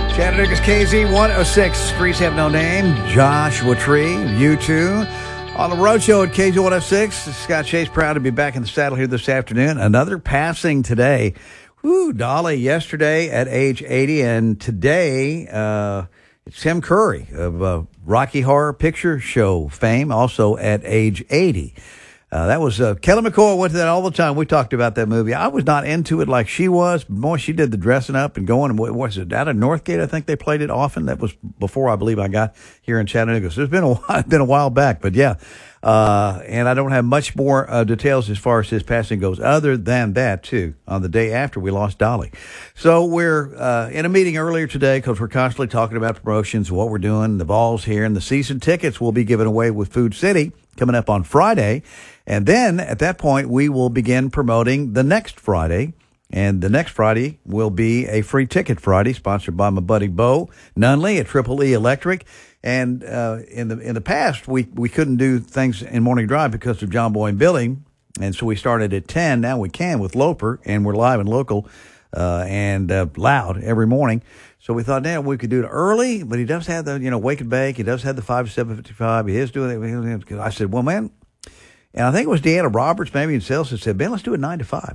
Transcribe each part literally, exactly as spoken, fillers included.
Chattanooga's K Z one oh six. Streets have no name. Joshua Tree, U two. On the road show at K Z one oh six. Scott Chase, proud to be back in the saddle here this afternoon. Another passing today. Woo, Dolly yesterday at age eighty, and today uh, it's Tim Curry of uh, Rocky Horror Picture Show fame, also at age eighty. Uh, that was uh, Kelly McCoy went to that all the time. We talked about that movie. I was not into it like she was. Boy, she did the dressing up and going. And what was it? Out of Northgate, I think they played it often. That was before I believe I got here in Chattanooga. So it's been a while, been a while back. But yeah, uh, and I don't have much more uh, details as far as his passing goes, other than that too. On the day after we lost Dolly, so we're uh, in a meeting earlier today because we're constantly talking about promotions, what we're doing, the balls here, and the season tickets will be given away with Food City coming up on Friday. And then at that point, we will begin promoting the next Friday. And the next Friday will be a free ticket Friday, sponsored by my buddy Bo Nunley at Triple E Electric. And uh, in the in the past, we, we couldn't do things in Morning Drive because of John Boy and Billy. And so we started at ten. Now we can with Loper, and we're live and local uh, and uh, loud every morning. So we thought, damn, we could do it early, but he does have the, you know, wake and bake. He does have the five to seven fifty-five. He is doing it. I said, well, man, and I think it was Deanna Roberts, maybe in sales, that said, man, let's do it nine to five.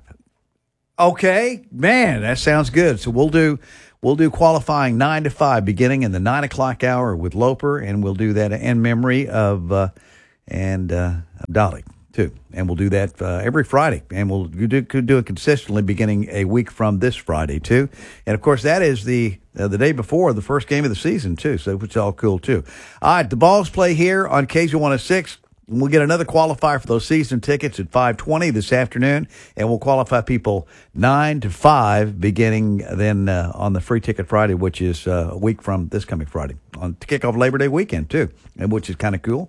Okay, man, that sounds good. So we'll do we'll do qualifying nine to five, beginning in the nine o'clock hour with Loper, and we'll do that in memory of uh, and uh, Dolly too. And we'll do that uh, every Friday, and we'll do, do it consistently beginning a week from this Friday too. And of course, that is the uh, the day before the first game of the season too. So it's all cool too. All right, the Balls play here on K Z one oh six. We'll get another qualifier for those season tickets at five twenty this afternoon, and we'll qualify people nine to five beginning then uh, on the Free Ticket Friday, which is uh, a week from this coming Friday, on to kick off Labor Day weekend, too, and which is kind of cool.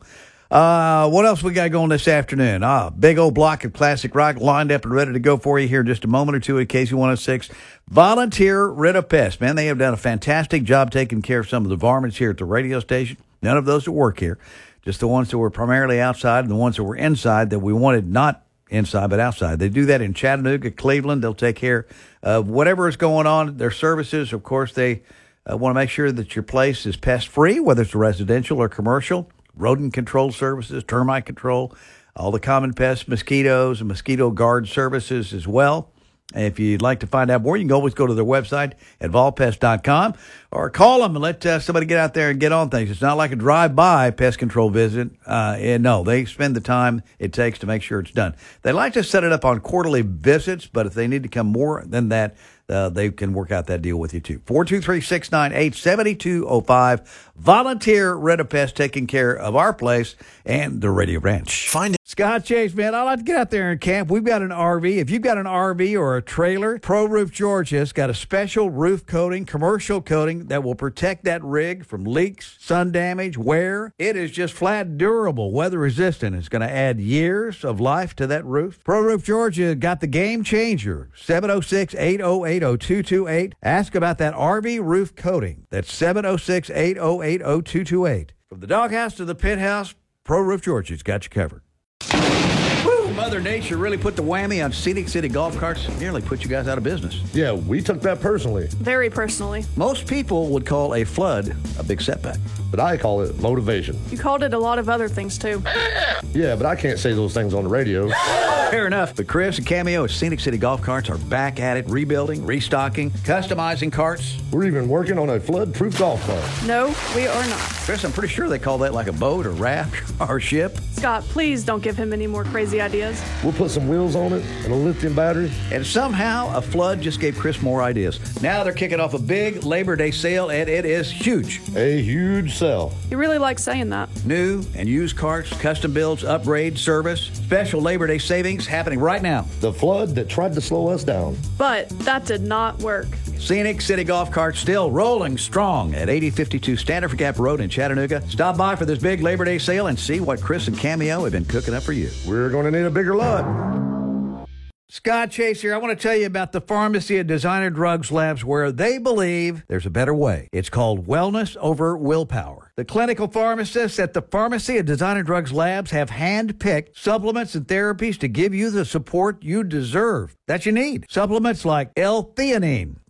Uh, what else we got going this afternoon? Ah, big old block of classic rock lined up and ready to go for you here in just a moment or two at K Z one oh six. Volunteer Rid of Pests. Man, they have done a fantastic job taking care of some of the varmints here at the radio station. None of those that work here. Just the ones that were primarily outside and the ones that were inside that we wanted not inside but outside. They do that in Chattanooga, Cleveland. They'll take care of whatever is going on. Their services, of course, they uh, want to make sure that your place is pest-free, whether it's residential or commercial. Rodent control services, termite control, all the common pests, mosquitoes, and mosquito guard services as well. And if you'd like to find out more, you can always go to their website at vol pest dot com or call them and let uh, somebody get out there and get on things. It's not like a drive-by pest control visit. Uh, and no, they spend the time it takes to make sure it's done. They like to set it up on quarterly visits, but if they need to come more than that, uh, they can work out that deal with you, too. four two three, six nine eight, seven two zero five. Volunteer Rid of Pests, taking care of our place and the Radio Ranch. Find it. Scott Chase, man, I like to get out there and camp. We've got an R V. If you've got an R V or a trailer, Pro Roof Georgia's got a special roof coating, commercial coating that will protect that rig from leaks, sun damage, wear. It is just flat durable, weather resistant. It's going to add years of life to that roof. Pro Roof Georgia got the game changer. seven oh six, eight oh eight, oh two two eight. Ask about that R V roof coating. That's seven oh six, eight oh eight, oh two two eight. From the doghouse to the penthouse, Pro Roof Georgia's got you covered. Woo, Mother Nature really put the whammy on Scenic City Golf Carts. Nearly put you guys out of business. Yeah, we took that personally. Very personally. Most people would call a flood a big setback. But I call it motivation. You called it a lot of other things, too. Yeah, but I can't say those things on the radio. Fair enough. But Chris and Cameo at Scenic City Golf Carts are back at it, rebuilding, restocking, customizing carts. We're even working on a flood-proof golf cart. No, we are not. Chris, I'm pretty sure they call that like a boat or raft or ship. Scott, please don't give him any more crazy ideas. We'll put some wheels on it and a lithium battery. And somehow a flood just gave Chris more ideas. Now they're kicking off a big Labor Day sale, and it is huge. A huge sale. You really like saying that. New and used carts, custom builds, upgrade, service, special Labor Day savings happening right now. The flood that tried to slow us down. But that did not work. Scenic City Golf Carts still rolling strong at eighty fifty-two Standard Gap Road in Chattanooga. Stop by for this big Labor Day sale and see what Chris and Cameo have been cooking up for you. We're going to need a bigger lot. Scott Chase here. I want to tell you about the Pharmacy of Designer Drugs Labs, where they believe there's a better way. It's called wellness over willpower. The clinical pharmacists at the Pharmacy of Designer Drugs Labs have hand-picked supplements and therapies to give you the support you deserve, that you need. Supplements like L-theanine,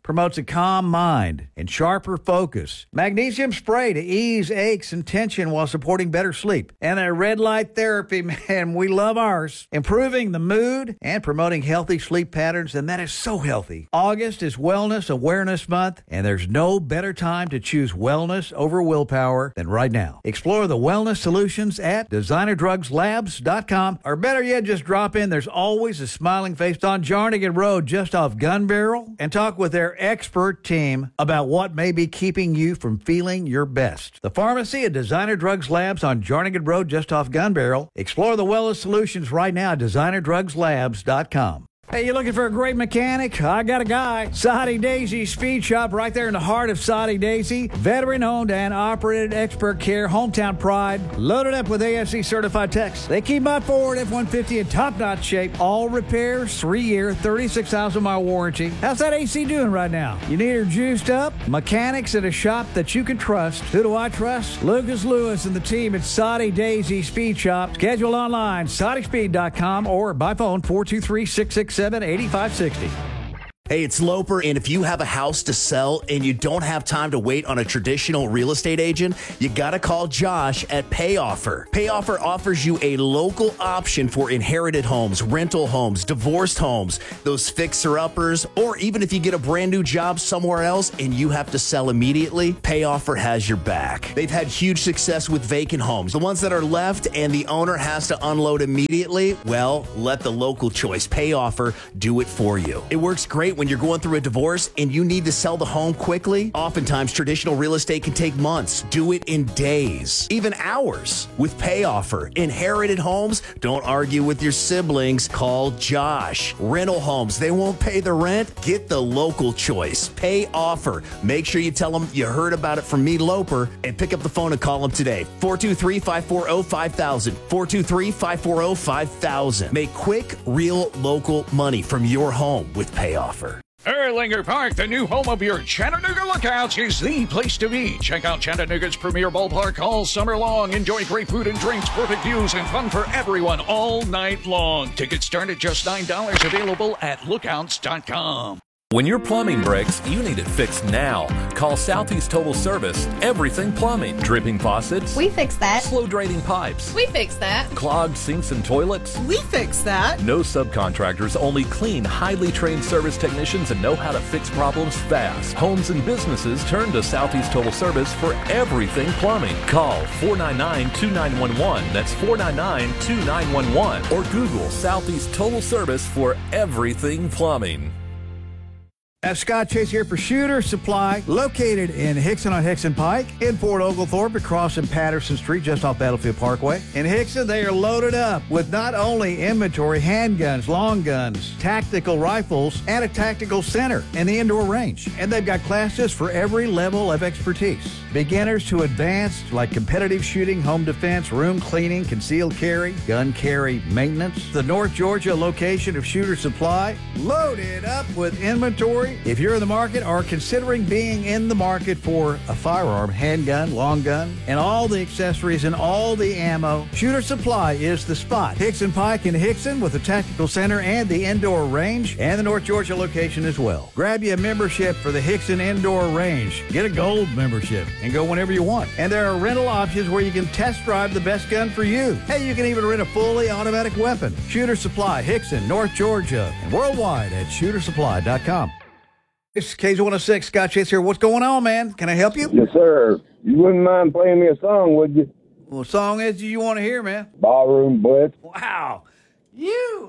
promotes a calm mind and sharper focus. Magnesium spray to ease aches and tension while supporting better sleep. And a red light therapy, man, we love ours. Improving the mood and promoting healthy sleep patterns, and that is so healthy. August is Wellness Awareness Month, and there's no better time to choose wellness over willpower than right now. Explore the wellness solutions at designer drugs labs dot com, or better yet, just drop in. There's always a smiling face on Jarnigan Road just off Gun Barrel, and talk with their expert team about what may be keeping you from feeling your best. The pharmacy at Designer Drugs Labs on Jarnigan Road just off Gun Barrel. Explore the wellness solutions right now at designer drugs labs dot com. Hey, you looking for a great mechanic? I got a guy. Soddy Daisy Speed Shop right there in the heart of Soddy Daisy. Veteran-owned and operated, expert care, hometown pride. Loaded up with A S C certified techs. They keep my Ford F one fifty in top-notch shape. All repairs, three-year, thirty-six thousand mile warranty. How's that A C doing right now? You need her juiced up? Mechanics at a shop that you can trust. Who do I trust? Lucas Lewis and the team at Soddy Daisy Speed Shop. Schedule online, soddy speed dot com, or by phone, four two three, six six seven, eight five six zero. Hey, it's Loper, and if you have a house to sell and you don't have time to wait on a traditional real estate agent, you gotta call Josh at PayOffer. PayOffer offers you a local option for inherited homes, rental homes, divorced homes, those fixer-uppers, or even if you get a brand new job somewhere else and you have to sell immediately, PayOffer has your back. They've had huge success with vacant homes. The ones that are left and the owner has to unload immediately, well, let the local choice, PayOffer, do it for you. It works great when you're going through a divorce and you need to sell the home quickly. Oftentimes, traditional real estate can take months. Do it in days, even hours. With PayOffer, inherited homes, don't argue with your siblings. Call Josh. Rental homes, they won't pay the rent. Get the local choice. PayOffer. Make sure you tell them you heard about it from me, Loper, and pick up the phone and call them today. four two three, five four zero, five thousand. four two three, five four zero, five thousand. Make quick, real, local money from your home with PayOffer. Erlanger Park, the new home of your Chattanooga Lookouts, is the place to be. Check out Chattanooga's premier ballpark all summer long. Enjoy great food and drinks, perfect views, and fun for everyone all night long. Tickets start at just nine dollars, available at lookouts dot com. When your plumbing breaks, you need it fixed now. Call Southeast Total Service. Everything plumbing. Dripping faucets. We fix that. Slow draining pipes. We fix that. Clogged sinks and toilets. We fix that. No subcontractors, only clean, highly trained service technicians that know how to fix problems fast. Homes and businesses turn to Southeast Total Service for everything plumbing. Call four nine nine, two nine one one. That's four nine nine, two nine one one. Or Google Southeast Total Service for everything plumbing. Uh, Scott Chase here for Shooter Supply, located in Hickson on Hickson Pike, in Fort Oglethorpe, across in Patterson Street, just off Battlefield Parkway. In Hickson, they are loaded up with not only inventory, handguns, long guns, tactical rifles, and a tactical center and the indoor range. And they've got classes for every level of expertise. Beginners to advanced, like competitive shooting, home defense, room cleaning, concealed carry, gun carry maintenance. The North Georgia location of Shooter Supply, loaded up with inventory. If you're in the market or considering being in the market for a firearm, handgun, long gun, and all the accessories and all the ammo, Shooter Supply is the spot. Hickson Pike in Hickson with the tactical center and the indoor range, and the North Georgia location as well. Grab you a membership for the Hickson Indoor Range. Get a gold membership and go whenever you want. And there are rental options where you can test drive the best gun for you. Hey, you can even rent a fully automatic weapon. Shooter Supply, Hickson, North Georgia, and worldwide at shooter supply dot com. It's K Z one oh six, Scott Chase here. What's going on, man? Can I help you? Yes, sir. You wouldn't mind playing me a song, would you? What song is it you want to hear, man? Ballroom Blitz. Wow. You